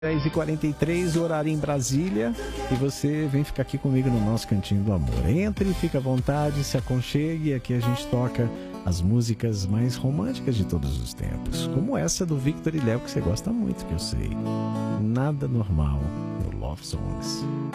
10h43, horário em Brasília, e você vem ficar aqui comigo no nosso Cantinho do Amor. Entre, fica à vontade, se aconchegue, aqui a gente toca as músicas mais românticas de todos os tempos, como essa do Victor e Léo, que você gosta muito, que eu sei. Nada Normal, no Love Songs.